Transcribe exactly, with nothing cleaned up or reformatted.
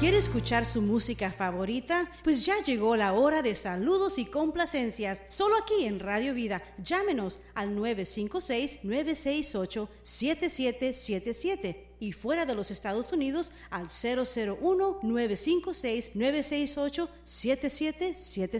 ¿Quiere escuchar su música favorita? Pues ya llegó la hora de saludos y complacencias, solo aquí en Radio Vida. Llámenos al nueve cinco seis, nueve seis ocho, siete siete siete siete y fuera de los Estados Unidos al cero cero uno, nueve cinco seis, nueve seis ocho, siete siete siete